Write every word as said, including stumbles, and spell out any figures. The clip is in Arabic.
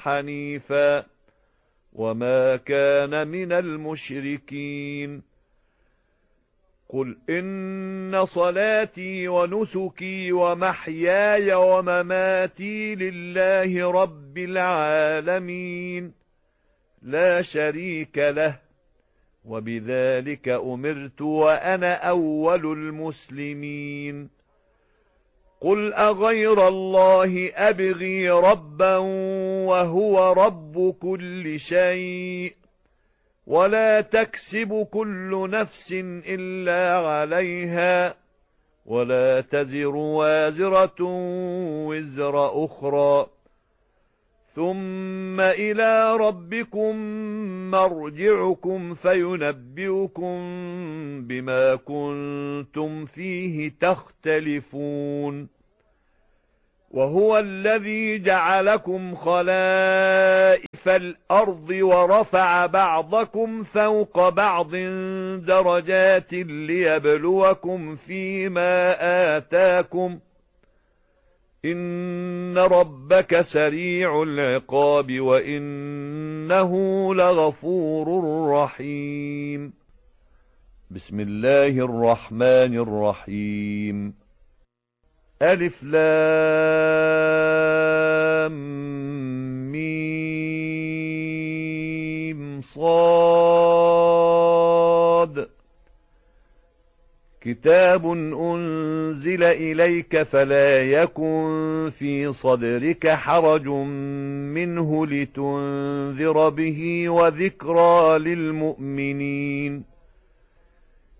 حنيفا وما كان من المشركين. قل إن صلاتي ونسكي ومحياي ومماتي لله رب العالمين لا شريك له وبذلك أمرت وأنا أول المسلمين. قل أغير الله أبغي ربا وهو رب كل شيء ولا تكسب كل نفس إلا عليها ولا تزر وازرة وزر أخرى ثم إلى ربكم مرجعكم فينبئكم بما كنتم فيه تختلفون. وهو الذي جعلكم خلائف الأرض ورفع بعضكم فوق بعض درجات ليبلوكم فيما آتاكم إن ربك سريع العقاب وإنه لغفور رحيم. بسم الله الرحمن الرحيم. ألف لام ميم صاد. كتاب أنزل إليك فلا يكن في صدرك حرج منه لتنذر به وذكرى للمؤمنين.